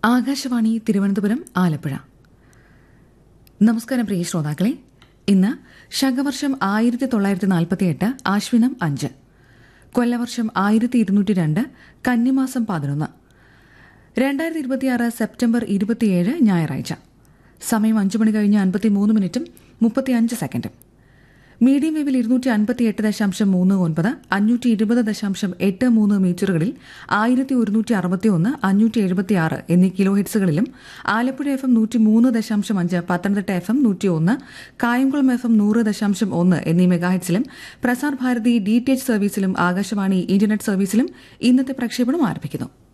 ആകാശവാണി തിരുവനന്തപുരം ആലപ്പുഴ. നമസ്കാരം പ്രിയ ശ്രോതാക്കളെ. ഇന്ന് ശകവർഷം 1948 ആശ്വിനം 5, കൊല്ലവർഷം 1202, കന്നിമാസം 11, 2026 സെപ്റ്റംബർ 27 ഞായറാഴ്ച. സമയം 5 മണി കഴിഞ്ഞ് 53 മിനിറ്റും 35 സെക്കൻഡും. മീഡിയം വേവിൽ 258.39, 520.83 മീറ്ററുകളിൽ 1161, 576 എന്നീ kilo ഹെർട്സുകളിലും Alappuzha FM 103.5, Pathanamthitta FM 101, Kayamkulam FM 100.1 എന്നീ മെഗാഹെർട്സിലും പ്രസാർ ഭാരതി DTH സർവീസിലും ആകാശവാണി ഇന്റർനെറ്റ് സർവീസിലും ഇന്നത്തെ പ്രക്ഷേപണം ആരംഭിക്കുന്നു.